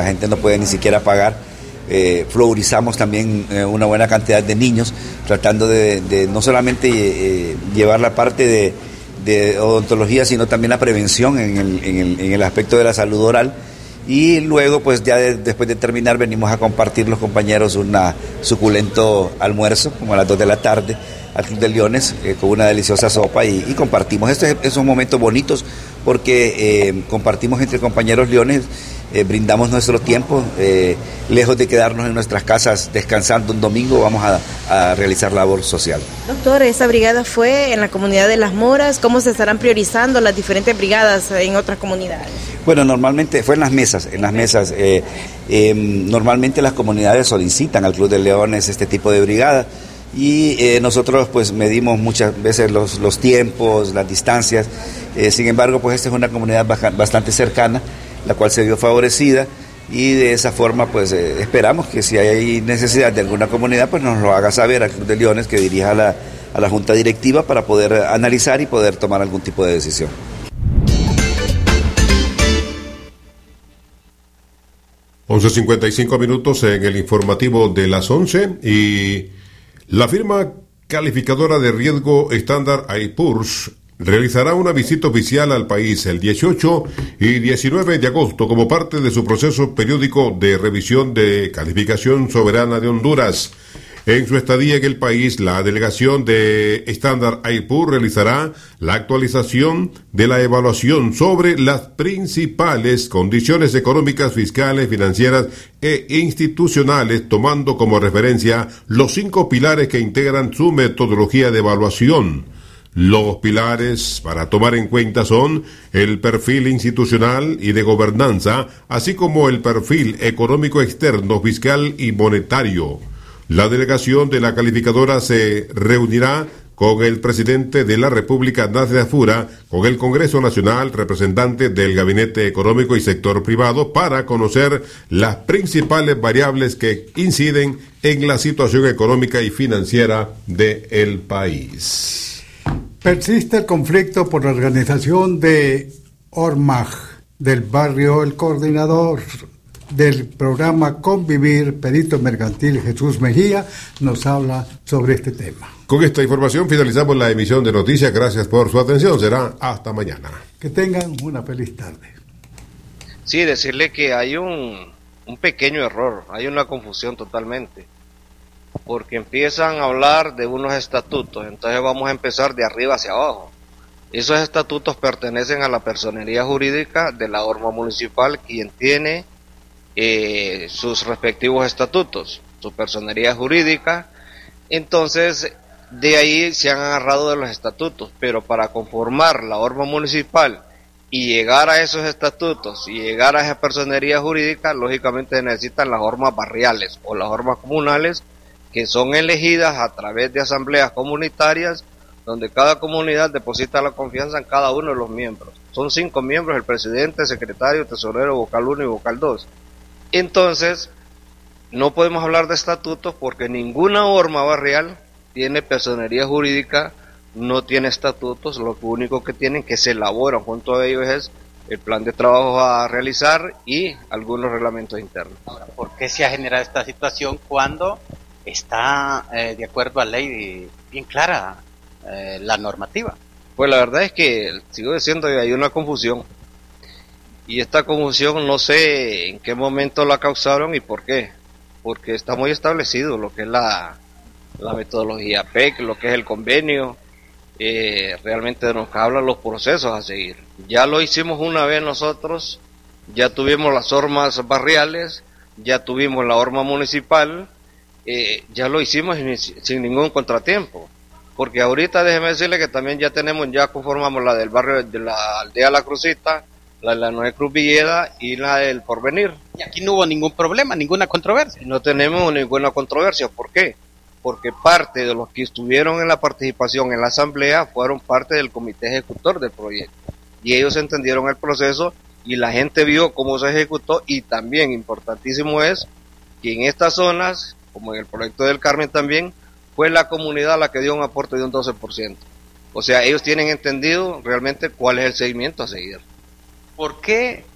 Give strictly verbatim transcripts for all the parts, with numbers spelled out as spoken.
gente no puede ni siquiera pagar. Eh, fluorizamos también eh, una buena cantidad de niños, tratando de, de no solamente eh, llevar la parte de, de odontología, sino también la prevención en el, en el, en el aspecto de la salud oral. Y luego, pues ya de, después de terminar, venimos a compartir los compañeros un suculento almuerzo, como a las dos de la tarde, al Club de Leones, eh, con una deliciosa sopa y, y compartimos. Estos son momentos bonitos porque eh, compartimos entre compañeros leones, eh, brindamos nuestro tiempo, eh, lejos de quedarnos en nuestras casas descansando un domingo, vamos a, a realizar labor social. Doctor, esta brigada fue en la comunidad de Las Moras, ¿cómo se estarán priorizando las diferentes brigadas en otras comunidades? Bueno, normalmente fue en las mesas, en las mesas, eh, eh, normalmente las comunidades solicitan al Club de Leones este tipo de brigadas. Y eh, nosotros pues medimos muchas veces los, los tiempos, las distancias, eh, sin embargo pues esta es una comunidad baja, bastante cercana, la cual se vio favorecida y de esa forma pues eh, esperamos que si hay necesidad de alguna comunidad pues nos lo haga saber al Club de Leones, que dirija a la, a la Junta Directiva para poder analizar y poder tomar algún tipo de decisión. once cincuenta y cinco minutos en el informativo de las once y... La firma calificadora de riesgo Standard and Poor's realizará una visita oficial al país el dieciocho y diecinueve de agosto como parte de su proceso periódico de revisión de calificación soberana de Honduras. En su estadía en el país, la delegación de Standard and Poor's realizará la actualización de la evaluación sobre las principales condiciones económicas, fiscales, financieras e institucionales, tomando como referencia los cinco pilares que integran su metodología de evaluación. Los pilares para tomar en cuenta son el perfil institucional y de gobernanza, así como el perfil económico externo, fiscal y monetario. La delegación de la calificadora se reunirá con el presidente de la República, Nasser Afura, con el Congreso Nacional, representantes del Gabinete Económico y sector privado, para conocer las principales variables que inciden en la situación económica y financiera del país. Persiste el conflicto por la organización de Ormaj del barrio El Coordinador del programa Convivir. Perito mercantil Jesús Mejía nos habla sobre este tema. Con esta información finalizamos la emisión de noticias. Gracias por su atención. Será hasta mañana. Que tengan una feliz tarde. Sí, decirle que hay un, un pequeño error, hay una confusión totalmente, porque empiezan a hablar de unos estatutos, entonces vamos a empezar de arriba hacia abajo. Esos estatutos pertenecen a la personería jurídica de la Orma Municipal, quien tiene Eh, sus respectivos estatutos, su personería jurídica. Entonces de ahí se han agarrado de los estatutos, pero para conformar la Orma Municipal y llegar a esos estatutos y llegar a esa personería jurídica, lógicamente necesitan las ormas barriales o las ormas comunales, que son elegidas a través de asambleas comunitarias, donde cada comunidad deposita la confianza en cada uno de los miembros. Son cinco miembros: el presidente, secretario, tesorero, vocal uno y vocal dos. Entonces, no podemos hablar de estatutos porque ninguna orma barrial tiene personería jurídica, no tiene estatutos. Lo único que tienen, que se elaboran junto a ellos, es el plan de trabajo a realizar y algunos reglamentos internos. ¿Por qué se ha generado esta situación cuando está eh, de acuerdo a ley bien clara eh, la normativa? Pues la verdad es que, sigo diciendo, hay una confusión. Y esta confusión no sé en qué momento la causaron y por qué. Porque está muy establecido lo que es la, la metodología P E C, lo que es el convenio. Eh, realmente nos hablan los procesos a seguir. Ya lo hicimos una vez nosotros, ya tuvimos las ormas barriales, ya tuvimos la orma municipal, eh, ya lo hicimos sin, sin ningún contratiempo. Porque ahorita déjeme decirle que también ya tenemos, ya conformamos la del barrio de la aldea La Crucita, la de la Nueva Cruz Villeda y la del Porvenir. Y aquí no hubo ningún problema, ninguna controversia. No tenemos ninguna controversia. ¿Por qué? Porque parte de los que estuvieron en la participación en la asamblea fueron parte del comité ejecutor del proyecto. Y ellos entendieron el proceso y la gente vio cómo se ejecutó. Y también importantísimo es que en estas zonas, como en el proyecto del Carmen también, fue la comunidad la que dio un aporte de un doce por ciento. O sea, ellos tienen entendido realmente cuál es el seguimiento a seguir. ¿Por qué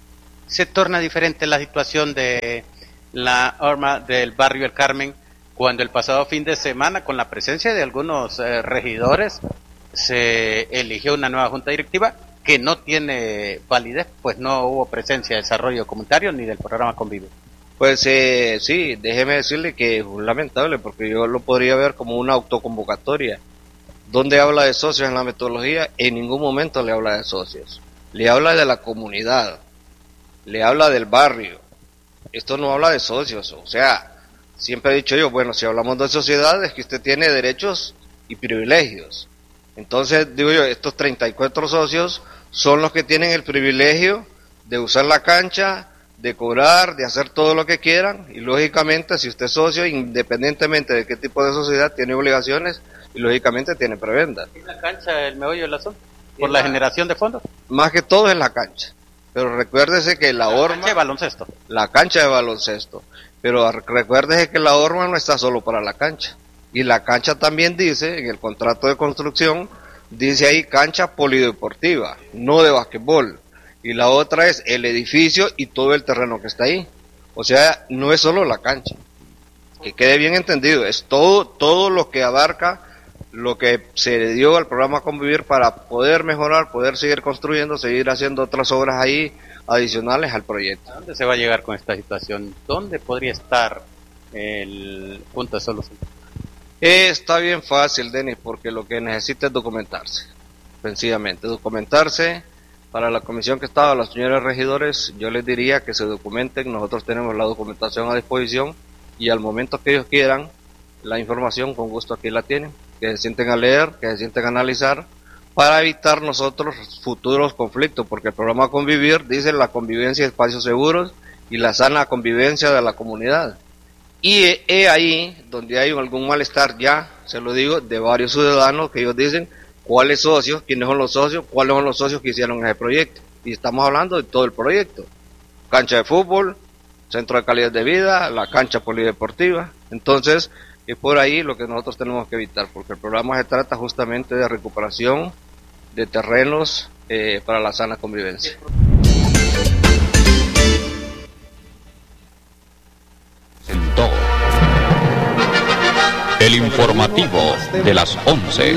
se torna diferente la situación de la horma del barrio El Carmen, cuando el pasado fin de semana, con la presencia de algunos eh, regidores, se eligió una nueva junta directiva que no tiene validez, pues no hubo presencia de desarrollo comunitario ni del programa Convive. Pues eh, sí, déjeme decirle que es lamentable, porque yo lo podría ver como una autoconvocatoria. ¿Dónde habla de socios en la metodología? En ningún momento le habla de socios. Le habla de la comunidad, le habla del barrio. Esto no habla de socios, o sea, siempre he dicho yo, bueno, si hablamos de sociedad es que usted tiene derechos y privilegios. Entonces, digo yo, estos treinta y cuatro socios son los que tienen el privilegio de usar la cancha, de cobrar, de hacer todo lo que quieran, y lógicamente, si usted es socio, independientemente de qué tipo de sociedad, tiene obligaciones y lógicamente tiene prebenda. ¿Es la cancha el meollo del asunto? ¿Por la, la generación de fondos? Más que todo es la cancha. Pero recuérdese que la, la horma... La cancha de baloncesto. La cancha de baloncesto. Pero recuérdese que la horma no está solo para la cancha. Y la cancha también dice, en el contrato de construcción, dice ahí cancha polideportiva, no de basquetbol. Y la otra es el edificio y todo el terreno que está ahí. O sea, no es solo la cancha. Que quede bien entendido, es todo, todo lo que abarca lo que se le dio al programa Convivir para poder mejorar, poder seguir construyendo, seguir haciendo otras obras ahí adicionales al proyecto. ¿A dónde se va a llegar con esta situación? ¿Dónde podría estar el punto de solución? Eh, está bien fácil, Denis, porque lo que necesita es documentarse, sencillamente, documentarse. Para la comisión que estaba, los señores regidores, yo les diría que se documenten, nosotros tenemos la documentación a disposición y al momento que ellos quieran, la información con gusto aquí la tienen, que se sienten a leer, que se sienten a analizar, para evitar nosotros futuros conflictos, porque el programa Convivir dice la convivencia de espacios seguros y la sana convivencia de la comunidad. Y es ahí donde hay algún malestar ya, se lo digo, de varios ciudadanos que ellos dicen cuáles socios, quiénes son los socios, cuáles son los socios que hicieron ese proyecto. Y estamos hablando de todo el proyecto. Cancha de fútbol, centro de calidad de vida, la cancha polideportiva. Entonces, es por ahí lo que nosotros tenemos que evitar, porque el programa se trata justamente de recuperación de terrenos eh, para la sana convivencia. El informativo de las once.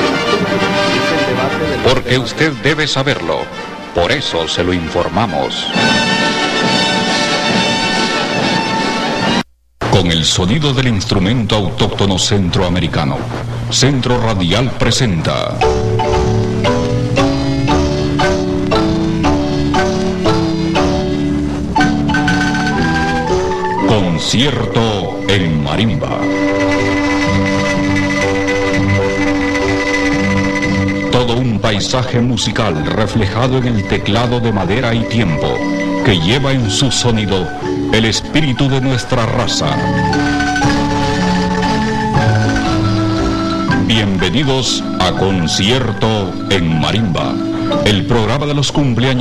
Porque usted debe saberlo, por eso se lo informamos. Con el sonido del instrumento autóctono centroamericano, Centro Radial presenta Concierto en Marimba. Todo un paisaje musical reflejado en el teclado de madera y tiempo, que lleva en su sonido el espíritu de nuestra raza. Bienvenidos a Concierto en Marimba, el programa de los cumpleaños